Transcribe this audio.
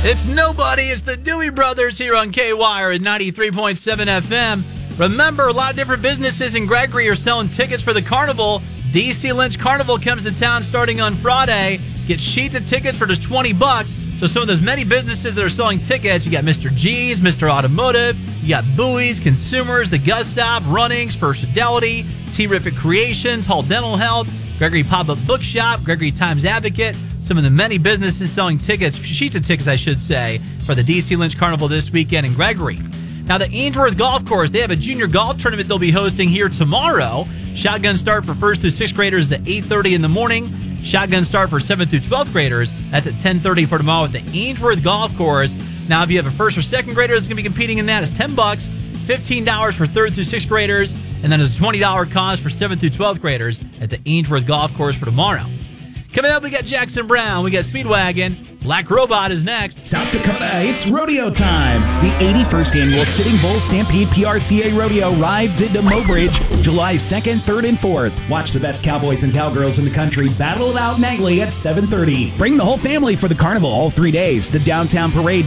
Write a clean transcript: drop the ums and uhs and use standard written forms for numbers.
It's nobody. It's the Dewey Brothers here on K-Wire at 93.7 FM. Remember, a lot of different businesses in Gregory are selling tickets for the carnival. DC Lynch Carnival comes to town starting on Friday. Get sheets of tickets for just $20. So some of those many businesses that are selling tickets, you got Mr. G's, Mr. Automotive, you got Bowie's, Consumers, The Gus Stop, Runnings, First Fidelity, Terrific Creations, Hall Dental Health, Gregory Pop-Up Bookshop, Gregory Times Advocate, some of the many businesses selling tickets, sheets of tickets, I should say, for the DC Lynch Carnival this weekend in Gregory. Now, the Ainsworth Golf Course, they have a junior golf tournament they'll be hosting here tomorrow. Shotgun start for 1st through 6th graders at 8:30 in the morning. Shotgun start for 7th through 12th graders. That's at 10:30 for tomorrow at the Ainsworth Golf Course. Now, if you have a 1st or 2nd grader that's going to be competing in that, it's $10, $15 for 3rd through 6th graders, and then it's a $20 cost for 7th through 12th graders at the Ainsworth Golf Course for tomorrow. Coming up, we got Jackson Brown, we got Speedwagon, Black Robot is next. South Dakota, it's rodeo time. The 81st Annual Sitting Bull Stampede PRCA Rodeo rides into Mobridge July 2nd, 3rd, and 4th. Watch the best cowboys and cowgirls in the country battle it out nightly at 7:30. Bring the whole family for the carnival all 3 days. The downtown parade